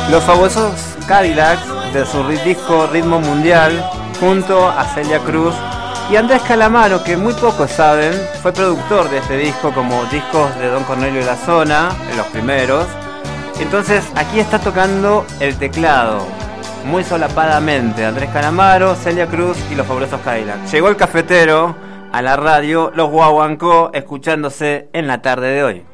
Los famosos Cadillacs de su disco Ritmo Mundial, junto a Celia Cruz y Andrés Calamaro, que muy pocos saben, fue productor de este disco, como discos de Don Cornelio de la Zona, en los primeros. Entonces aquí está tocando el teclado, muy solapadamente, Andrés Calamaro, Celia Cruz y los fabulosos Cadillacs. Llegó el cafetero a la radio, los guaguancó, escuchándose en la tarde de hoy.